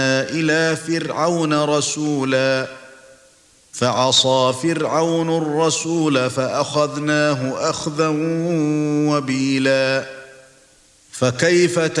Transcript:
إلى فرعون رسولا فعصى فرعون الرسول فأخذناه أخذا وبيلا فكيف